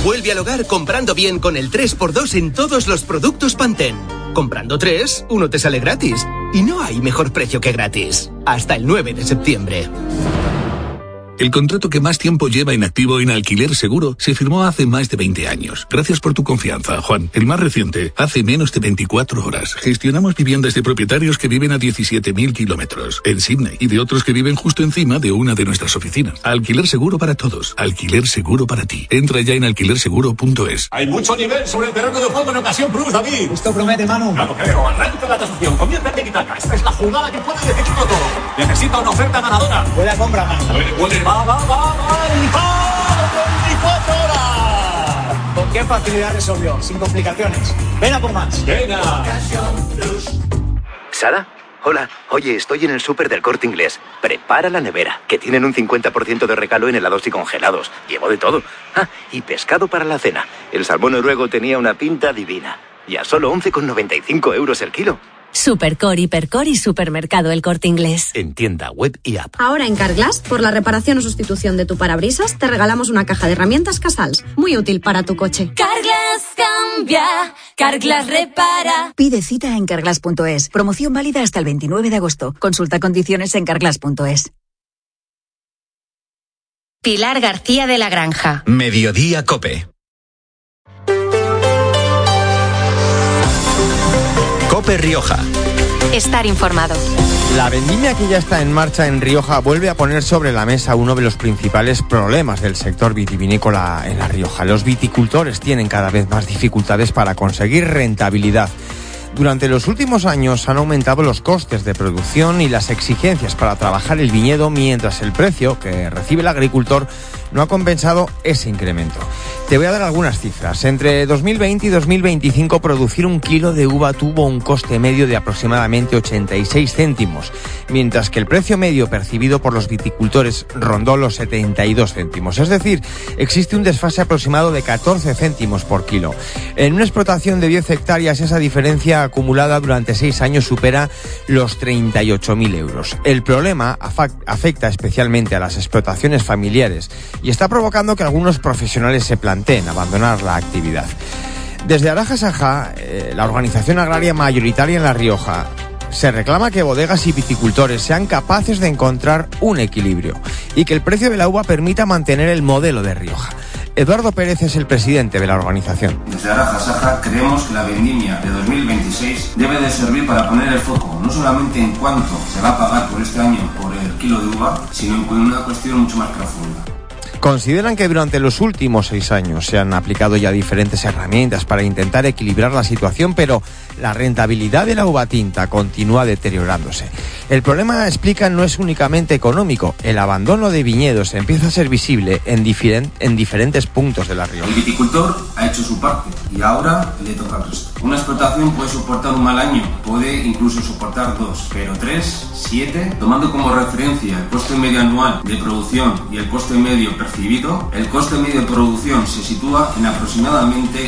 Vuelve al hogar comprando bien con el 3x2 en todos los productos Pantene. Comprando 3, uno te sale gratis. Y no hay mejor precio que gratis. Hasta el 9 de septiembre. El contrato que más tiempo lleva inactivo en Alquiler Seguro se firmó hace más de 20 años. Gracias por tu confianza, Juan. El más reciente, hace menos de 24 horas. Gestionamos viviendas de propietarios que viven a 17.000 kilómetros en Sydney y de otros que viven justo encima de una de nuestras oficinas. Alquiler Seguro para todos. Alquiler Seguro para ti. Entra ya en alquilerseguro.es. Hay mucho nivel sobre el terreno de juego en Ocasión Plus, David. Esto promete, Manu. No lo creo. Arranca la tasación. Comienza el tiki-taka. Esta es la jugada que puede decidirlo todo. Necesita una oferta ganadora. Buena compra, Manu. Puede. Va. 24 horas. ¿Con qué facilidad resolvió? Sin complicaciones. Ven a por más. Venga. ¿Sara? Hola. Oye, estoy en el súper del Corte Inglés. Prepara la nevera, que tienen un 50% de regalo en helados y congelados. Llevo de todo. Ah, y pescado para la cena. El salmón noruego tenía una pinta divina. Y a solo 11,95 € el kilo. Supercor, Hipercor y Supermercado El Corte Inglés. En tienda, web y app. Ahora en Carglass, por la reparación o sustitución de tu parabrisas, te regalamos una caja de herramientas Casals. Muy útil para tu coche. Carglass cambia, Carglass repara. Pide cita en carglass.es. Promoción válida hasta el 29 de agosto. Consulta condiciones en carglass.es. Pilar García de la Granja. Mediodía Cope. Cope Rioja. Estar informado. La vendimia que ya está en marcha en Rioja vuelve a poner sobre la mesa uno de los principales problemas del sector vitivinícola en La Rioja. Los viticultores tienen cada vez más dificultades para conseguir rentabilidad. Durante los últimos años han aumentado los costes de producción y las exigencias para trabajar el viñedo, mientras el precio que recibe el agricultor no ha compensado ese incremento. Te voy a dar algunas cifras. Entre 2020 y 2025 producir un kilo de uva tuvo un coste medio de aproximadamente 86 céntimos, mientras que el precio medio percibido por los viticultores rondó los 72 céntimos. Es decir, existe un desfase aproximado de 14 céntimos por kilo. En una explotación de 10 hectáreas esa diferencia acumulada durante 6 años supera los 38.000 euros. El problema afecta especialmente a las explotaciones familiares y está provocando que algunos profesionales se planteen abandonar la actividad. Desde Araja Saja, la organización agraria mayoritaria en La Rioja, se reclama que bodegas y viticultores sean capaces de encontrar un equilibrio y que el precio de la uva permita mantener el modelo de Rioja. Eduardo Pérez es el presidente de la organización. Desde Araja Saja creemos que la vendimia de 2026 debe de servir para poner el foco no solamente en cuánto se va a pagar por este año por el kilo de uva, sino en una cuestión mucho más profunda. Consideran que durante los últimos 6 años se han aplicado ya diferentes herramientas para intentar equilibrar la situación, pero la rentabilidad de la uva tinta continúa deteriorándose. El problema, explican, no es únicamente económico. El abandono de viñedos empieza a ser visible en diferentes puntos de La Rioja. El viticultor ha hecho su parte y ahora le toca al resto. Una explotación puede soportar un mal año, puede incluso soportar 2, pero 3, 7, tomando como referencia el coste medio anual de producción y el coste medio percibido, el coste medio de producción se sitúa en aproximadamente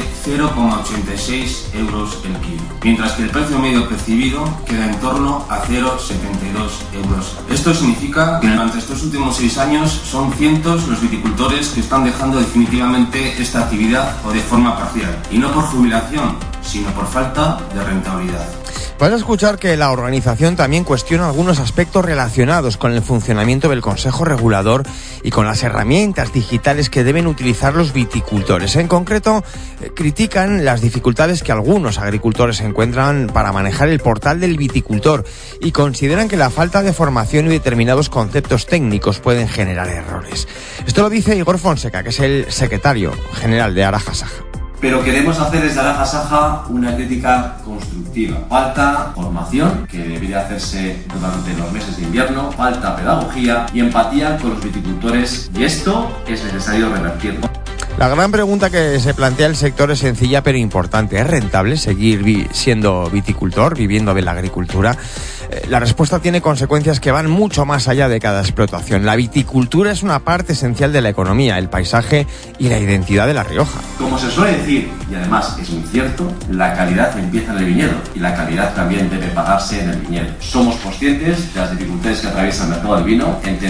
0,86 € el kilo, mientras que el precio medio percibido queda en torno a 0,72 €. Esto significa que durante estos últimos 6 años son cientos los viticultores que están dejando definitivamente esta actividad o de forma parcial, y no por jubilación, sino por falta de rentabilidad. Vas a escuchar que la organización también cuestiona algunos aspectos relacionados con el funcionamiento del Consejo Regulador y con las herramientas digitales que deben utilizar los viticultores. En concreto, critican las dificultades que algunos agricultores encuentran para manejar el portal del viticultor y consideran que la falta de formación y determinados conceptos técnicos pueden generar errores. Esto lo dice Igor Fonseca, que es el secretario general de Araja Saja. Pero queremos hacer desde Araja Saja una crítica constructiva. Falta formación, que debería hacerse durante los meses de invierno, falta pedagogía y empatía con los viticultores, y esto es necesario revertirlo. La gran pregunta que se plantea el sector es sencilla pero importante. ¿Es rentable seguir siendo viticultor, viviendo de la agricultura? La respuesta tiene consecuencias que van mucho más allá de cada explotación. La viticultura es una parte esencial de la economía, el paisaje y la identidad de La Rioja. Como se suele decir, y además es muy cierto, la calidad empieza en el viñedo y la calidad también debe pagarse en el viñedo. Somos conscientes de las dificultades que atraviesa el mercado del vino.